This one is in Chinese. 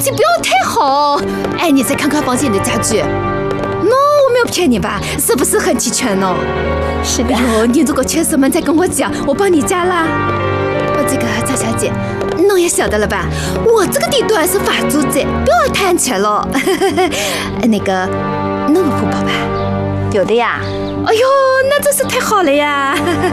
气不要太好。哎，你再看看房间的家具，我没有骗你吧？是不是很齐全呢？ 是的。 你如果缺什么再跟我讲，我帮你加啦。这个赵小姐，侬也晓得了吧？我这个地段是法租界，不要太安全了。那个，侬有护宝吧？ 有的呀。 哎呦，那真是太好了呀！